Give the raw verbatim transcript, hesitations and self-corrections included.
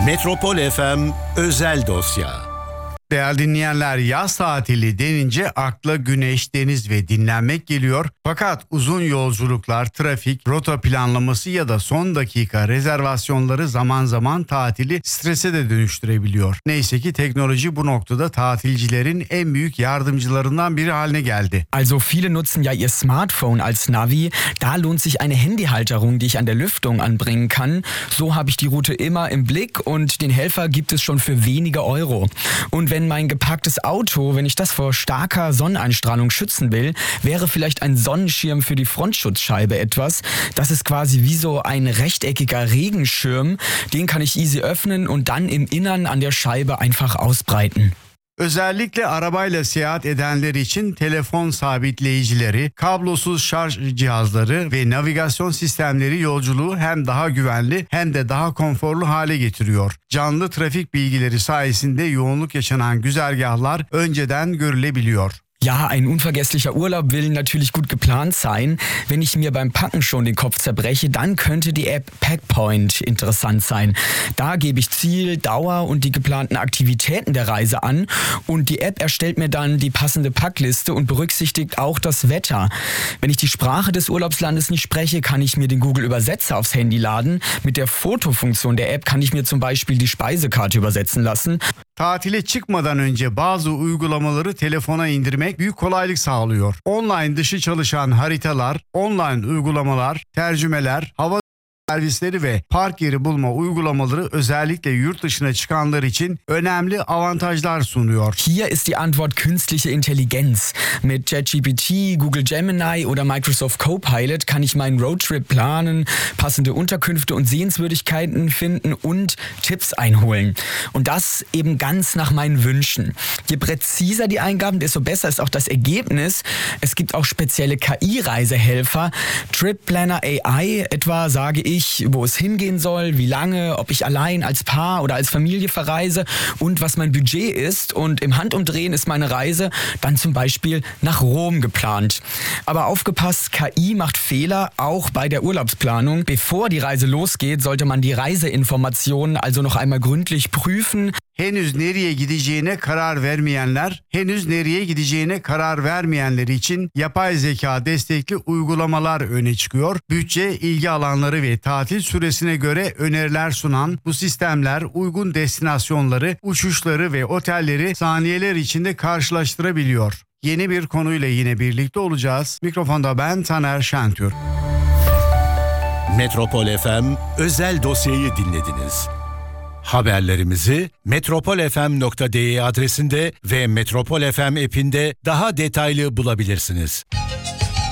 Metropol F M Özel Dosya. Değerli dinleyenler, yaz tatili denince akla güneş, deniz ve dinlenmek geliyor. Fakat uzun yolculuklar, trafik, rota planlaması ya da son dakika rezervasyonları zaman zaman tatili strese de dönüştürebiliyor. Neyse ki teknoloji bu noktada tatilcilerin en büyük yardımcılarından biri haline geldi. Also viele nutzen ja ihr Smartphone als Navi. Da lohnt sich eine Handyhalterung, die ich an der Lüftung anbringen kann. So habe ich die Route immer im Blick und den Helfer gibt es schon für wenige Euro. Und wenn mein geparktes Auto, wenn ich das vor starker Sonneneinstrahlung schützen will, wäre vielleicht ein Sonnenschirm für die Frontschutzscheibe etwas. Das ist quasi wie so ein rechteckiger Regenschirm. Den kann ich easy öffnen und dann im Innern an der Scheibe einfach ausbreiten. Özellikle arabayla seyahat edenler için telefon sabitleyicileri, kablosuz şarj cihazları ve navigasyon sistemleri yolculuğu hem daha güvenli hem de daha konforlu hale getiriyor. Canlı trafik bilgileri sayesinde yoğunluk yaşanan güzergahlar önceden görülebiliyor. Ja, ein unvergesslicher Urlaub will natürlich gut geplant sein. Wenn ich mir beim Packen schon den Kopf zerbreche, dann könnte die App Packpoint interessant sein. Da gebe ich Ziel, Dauer und die geplanten Aktivitäten der Reise an und die App erstellt mir dann die passende Packliste und berücksichtigt auch das Wetter. Wenn ich die Sprache des Urlaubslandes nicht spreche, kann ich mir den Google-Übersetzer aufs Handy laden. Mit der Fotofunktion der App kann ich mir zum Beispiel die Speisekarte übersetzen lassen. Tatile çıkmadan önce bazı uygulamaları telefona indirmek büyük kolaylık sağlıyor. Online dışı çalışan haritalar, online uygulamalar, tercümeler, hava servisleri ve park yeri bulma uygulamaları özellikle yurt dışına çıkanlar için önemli avantajlar sunuyor. Hier ist die Antwort künstliche Intelligenz. Mit ChatGPT, Google Gemini oder Microsoft Copilot kann ich meinen Roadtrip planen, passende Unterkünfte und Sehenswürdigkeiten finden und Tipps einholen. Und das eben ganz nach meinen Wünschen. Je präziser die Eingaben, desto besser ist auch das Ergebnis. Es gibt auch spezielle K I-Reisehelfer. Trip Planner A I etwa sage ich, wo es hingehen soll, wie lange, ob ich allein, als Paar oder als Familie verreise und was mein Budget ist. Und im Handumdrehen ist meine Reise dann zum Beispiel nach Rom geplant. Aber aufgepasst, K I macht Fehler, auch bei der Urlaubsplanung. Bevor die Reise losgeht, sollte man die Reiseinformationen also noch einmal gründlich prüfen. Henüz nereye gideceğine karar vermeyenler, henüz nereye gideceğine karar vermeyenler için yapay zeka destekli uygulamalar öne çıkıyor. Bütçe, ilgi alanları ve tatil süresine göre öneriler sunan bu sistemler uygun destinasyonları, uçuşları ve otelleri saniyeler içinde karşılaştırabiliyor. Yeni bir konuyla yine birlikte olacağız. Mikrofonda ben Taner Şentürk. Metropol F M Özel Dosyayı dinlediniz. Haberlerimizi metropol f m nokta d e adresinde ve Metropol F M app'inde daha detaylı bulabilirsiniz.